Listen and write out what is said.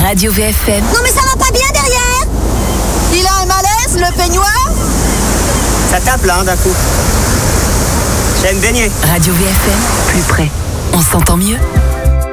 Radio VFM. Non mais ça va pas bien derrière. Il a un malaise, le peignoir? Ça tape là, d'un coup. J'ai me baigner. Radio VFM, plus près. On s'entend mieux.